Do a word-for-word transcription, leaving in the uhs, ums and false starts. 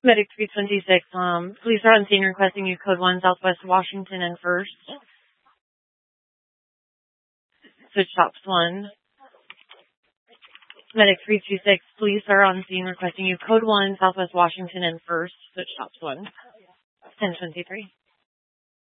Medic three twenty-six, um, police are on scene requesting you code one Southwest Washington and First. Switch stops one. Medic three two six, police are on scene requesting you code one Southwest Washington and First. Switch stops one. ten twenty-three.